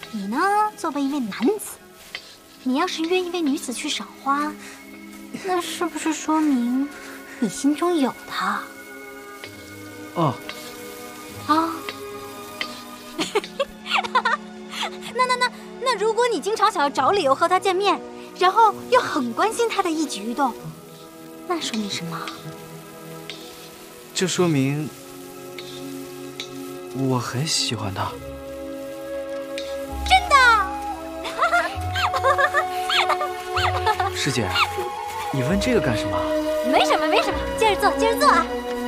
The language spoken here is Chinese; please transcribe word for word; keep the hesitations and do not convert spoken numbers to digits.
你呢，作为一位男子，你要是约一位女子去赏花，那是不是说明你心中有她？ 哦。 啊。那那那那，如果你经常想要找理由和她见面，然后又很关心她的一举一动，那说明什么？ 这说明我很喜欢她。 真的？ 师姐，你问这个干什么？ 没什么没什么，接着做接着做啊。